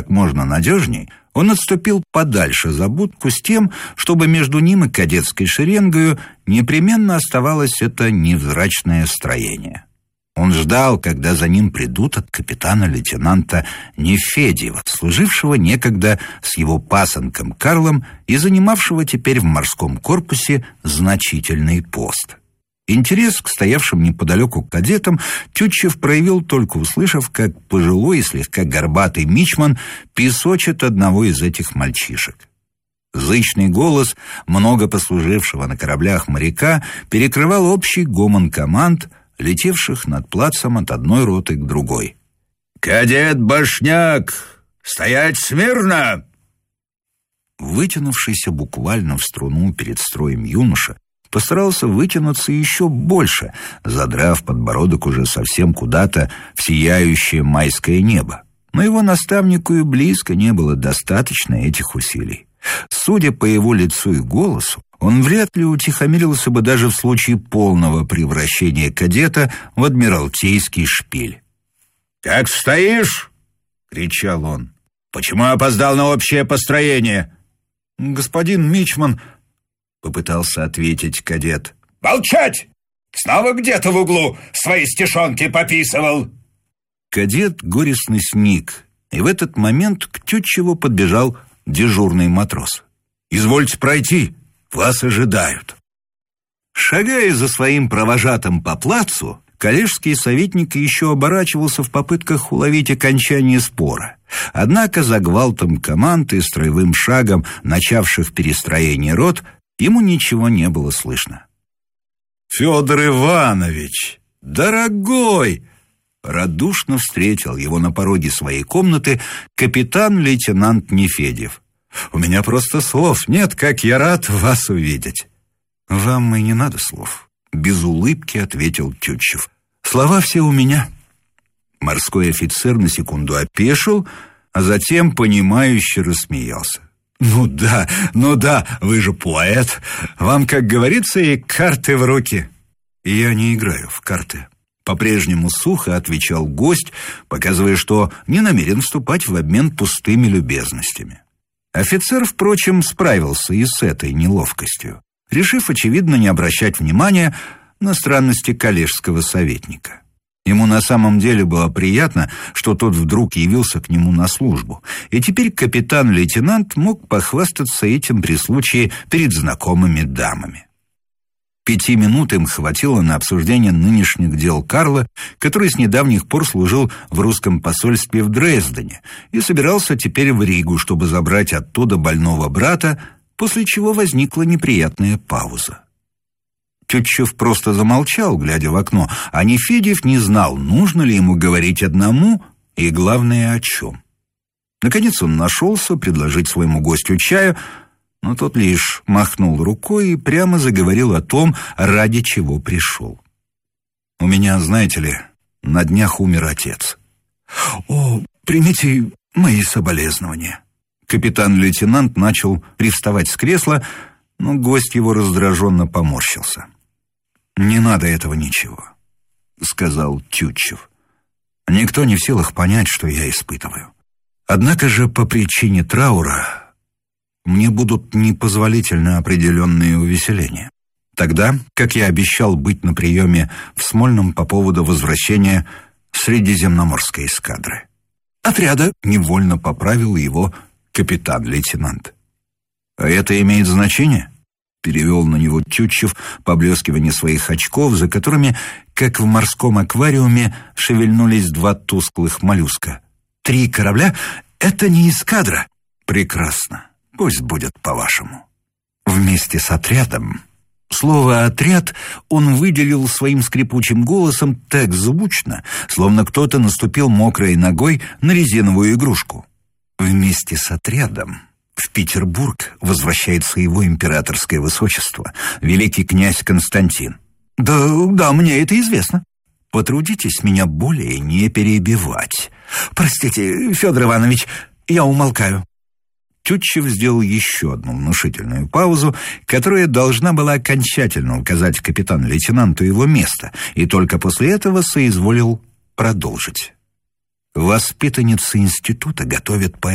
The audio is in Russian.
как можно надежней, он отступил подальше за будку с тем, чтобы между ним и кадетской шеренгою непременно оставалось это невзрачное строение. Он ждал, когда за ним придут от капитана-лейтенанта Нефедьева, служившего некогда с его пасынком Карлом и занимавшего теперь в морском корпусе значительный пост. Интерес к стоявшим неподалеку кадетам Тютчев проявил, только услышав, как пожилой и слегка горбатый мичман песочит одного из этих мальчишек. Зычный голос много послужившего на кораблях моряка перекрывал общий гомон команд, летевших над плацем от одной роты к другой. «Кадет Башняк! Стоять смирно!» Вытянувшийся буквально в струну перед строем юноша постарался вытянуться еще больше, задрав подбородок уже совсем куда-то в сияющее майское небо. Но его наставнику и близко не было достаточно этих усилий. Судя по его лицу и голосу, он вряд ли утихомирился бы даже в случае полного превращения кадета в адмиралтейский шпиль. «Как стоишь?» — кричал он. «Почему опоздал на общее построение?» «Господин мичман», — попытался ответить кадет. «Молчать! Снова где-то в углу свои стишонки пописывал!» Кадет горестно сник, и в этот момент к Тютчеву подбежал дежурный матрос. «Извольте пройти, вас ожидают». Шагая за своим провожатым по плацу, коллежский советник еще оборачивался в попытках уловить окончание спора. Однако за гвалтом команд и строевым шагом, начавших перестроение рот, ему ничего не было слышно. «Федор Иванович, дорогой!» Радушно встретил его на пороге своей комнаты капитан-лейтенант Нефедьев. «У меня просто слов нет, как я рад вас увидеть». «Вам и не надо слов», — без улыбки ответил Тютчев. «Слова все у меня». Морской офицер на секунду опешил, а затем понимающе рассмеялся. Ну да, вы же поэт. Вам, как говорится, и карты в руки». «Я не играю в карты», — по-прежнему сухо отвечал гость, показывая, что не намерен вступать в обмен пустыми любезностями. Офицер, впрочем, справился и с этой неловкостью, решив, очевидно, не обращать внимания на странности коллежского советника. Ему на самом деле было приятно, что тот вдруг явился к нему на службу, и теперь капитан-лейтенант мог похвастаться этим при случае перед знакомыми дамами. 5 минут им хватило на обсуждение нынешних дел Карла, который с недавних пор служил в русском посольстве в Дрездене и собирался теперь в Ригу, чтобы забрать оттуда больного брата, после чего возникла неприятная пауза. Тютчев просто замолчал, глядя в окно, а Нефедьев не знал, нужно ли ему говорить одному и, главное, о чем. Наконец он нашелся предложить своему гостю чаю, но тот лишь махнул рукой и прямо заговорил о том, ради чего пришел. «У меня, знаете ли, на днях умер отец». «О, примите мои соболезнования». Капитан-лейтенант начал привставать с кресла, но гость его раздраженно поморщился. «Не надо этого ничего», — сказал Тютчев. «Никто не в силах понять, что я испытываю. Однако же по причине траура мне будут непозволительны определенные увеселения. Тогда, как я обещал быть на приеме в Смольном по поводу возвращения Средиземноморской эскадры». «Отряда», — невольно поправил его капитан-лейтенант. «А это имеет значение?» — перевел на него Тютчев поблескивание своих очков, за которыми, как в морском аквариуме, шевельнулись 2 тусклых моллюска. 3 корабля — это не эскадра». «Прекрасно. Пусть будет по-вашему. Вместе с отрядом». Слово «отряд» он выделил своим скрипучим голосом так звучно, словно кто-то наступил мокрой ногой на резиновую игрушку. «Вместе с отрядом в Петербург возвращается его императорское высочество, великий князь Константин». Да, мне это известно». «Потрудитесь меня более не перебивать». «Простите, Федор Иванович, я умолкаю». Тютчев сделал еще одну внушительную паузу, которая должна была окончательно указать капитан-лейтенанту его место, и только после этого соизволил продолжить. «Воспитанницы института готовят